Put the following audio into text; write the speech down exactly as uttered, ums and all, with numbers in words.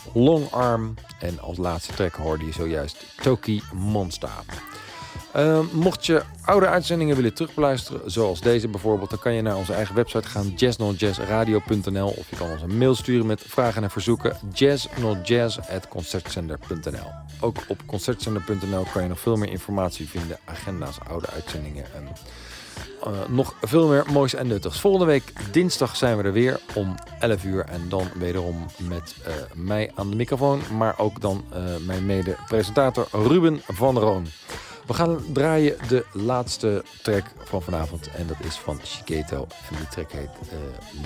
Long Arm. En als laatste track hoorde je zojuist Toki Monster. Uh, mocht je oude uitzendingen willen terugbeluisteren, zoals deze bijvoorbeeld, dan kan je naar onze eigen website gaan, jazz not jazz radio punt n l, of je kan ons een mail sturen met vragen en verzoeken, jazz not jazz at concertzender punt n l. Ook op concertzender punt n l kan je nog veel meer informatie vinden, agenda's, oude uitzendingen en uh, nog veel meer moois en nuttigs. Volgende week dinsdag zijn we er weer om elf uur en dan wederom met uh, mij aan de microfoon, maar ook dan uh, mijn mede-presentator Ruben van der Roon. We gaan draaien de laatste track van vanavond en dat is van Shigeto en die track heet uh,